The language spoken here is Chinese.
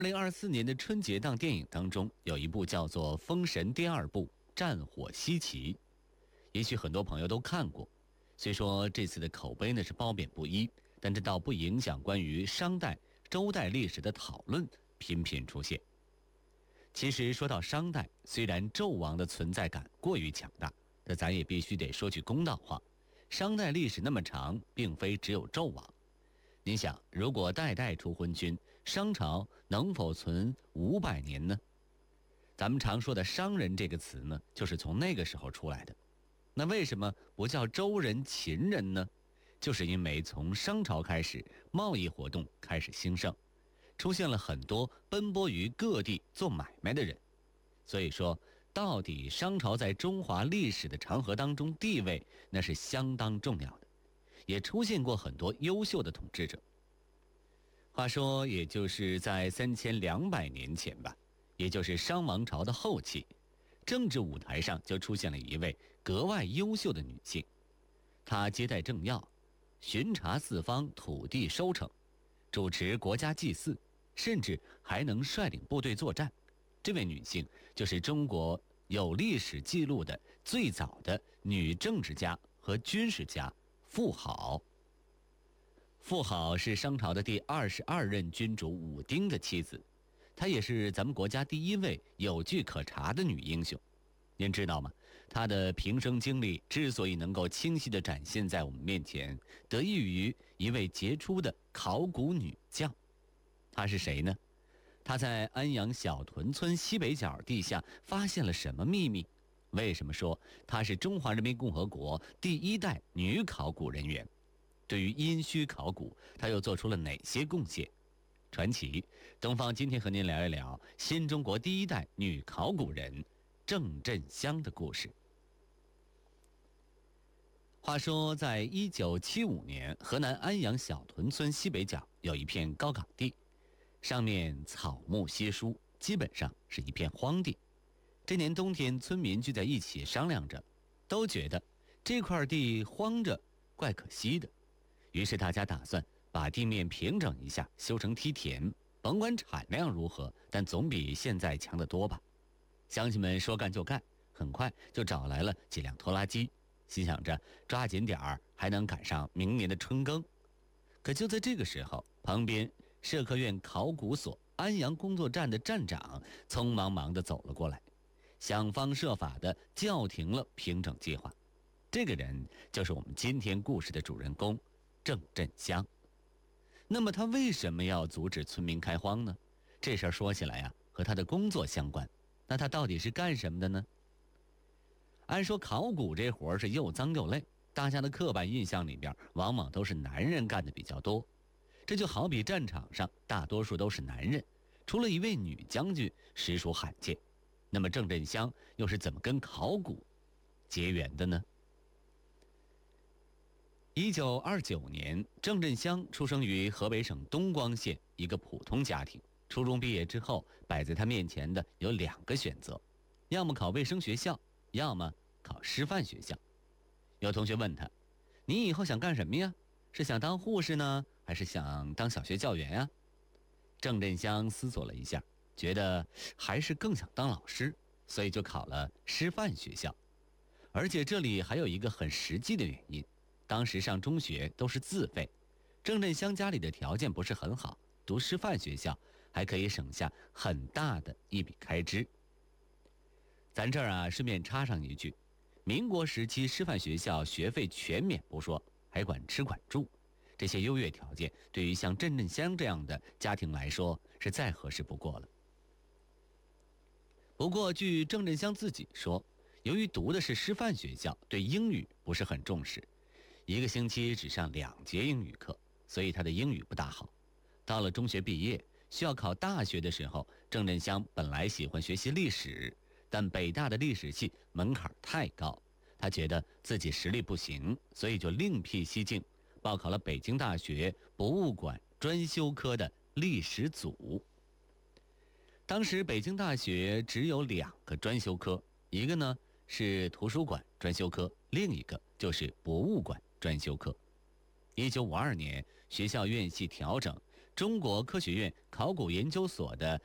2024年的春节档电影当中，有一部叫做《封神》第二部《战火西岐》，也许很多朋友都看过。虽说这次的口碑呢是褒贬不一，但这倒不影响关于商代、周代历史的讨论频频出现。其实说到商代，虽然纣王的存在感过于强大，但咱也必须得说句公道话，商代历史那么长，并非只有纣王。你想，如果代代出昏君，商朝能否存500年呢？咱们常说的商人这个词呢，就是从那个时候出来的。那为什么不叫周人、秦人呢？就是因为从商朝开始，贸易活动开始兴盛，出现了很多奔波于各地做买卖的人。所以说，到底商朝在中华历史的长河当中地位，那是相当重要的。也出现过很多优秀的统治者。话说，也就是在3200年前吧，也就是商王朝的后期，政治舞台上就出现了一位格外优秀的女性。她接待政要，巡查四方土地收成，主持国家祭祀，甚至还能率领部队作战。这位女性就是中国有历史记录的最早的女政治家和军事家妇好。妇好是商朝的第22任君主武丁的妻子，她也是咱们国家第一位有据可查的女英雄。您知道吗？她的平生经历之所以能够清晰地展现在我们面前，得益于一位杰出的考古女将。她是谁呢？她在安阳小屯村西北角地下发现了什么秘密？为什么说她是中华人民共和国第一代女考古人员？对于殷墟考古，她又做出了哪些贡献？传奇东方今天和您聊一聊新中国第一代女考古人郑振香的故事。话说，在1975年，河南安阳小屯村西北角有一片高岗地，上面草木稀疏，基本上是一片荒地。这年冬天，村民聚在一起商量着，都觉得这块地荒着怪可惜的，于是大家打算把地面平整一下，修成梯田，甭管产量如何，但总比现在强得多吧。乡亲们说干就干，很快就找来了几辆拖拉机，心想着抓紧点儿，还能赶上明年的春耕。可就在这个时候，旁边社科院考古所安阳工作站的站长匆忙忙地走了过来，想方设法地叫停了平整计划。这个人就是我们今天故事的主人公郑振香。那么他为什么要阻止村民开荒呢？这事儿说起来呀，和他的工作相关。那他到底是干什么的呢？按说考古这活是又脏又累，大家的刻板印象里边往往都是男人干的比较多。这就好比战场上大多数都是男人，除了一位女将军实属罕见。那么郑振香又是怎么跟考古结缘的呢？1929年，郑振香出生于河北省东光县一个普通家庭。初中毕业之后，摆在他面前的有2个选择，要么考卫生学校，要么考师范学校。有同学问他，你以后想干什么呀？是想当护士呢，还是想当小学教员呀？郑振香思索了一下，觉得还是更想当老师，所以就考了师范学校。而且这里还有一个很实际的原因，当时上中学都是自费，郑振香家里的条件不是很好，读师范学校还可以省下很大的一笔开支。咱这儿顺便插上一句，民国时期师范学校学费全免不说，还管吃管住，这些优越条件对于像郑振香这样的家庭来说是再合适不过了。不过据郑振香自己说，由于读的是师范学校，对英语不是很重视，一个星期只上2节英语课，所以他的英语不大好。到了中学毕业需要考大学的时候，郑振香本来喜欢学习历史，但北大的历史系门槛太高，他觉得自己实力不行，所以就另辟蹊径，报考了北京大学博物馆专修科的历史组。当时北京大学只有2个专修科，一个呢是图书馆专修科，另一个就是博物馆专修科。1952年学校院系调整， 中国科学院考古研究所的